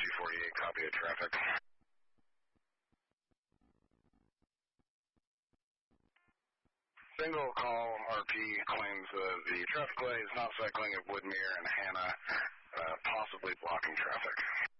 248, copy of traffic. Single call RP claims the traffic light is not cycling at Woodmere and Hannah, possibly blocking traffic.